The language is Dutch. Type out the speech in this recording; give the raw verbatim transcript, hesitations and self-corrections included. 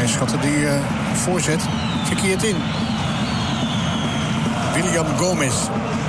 schatte die uh, voorzet verkeerd in. William Gomez.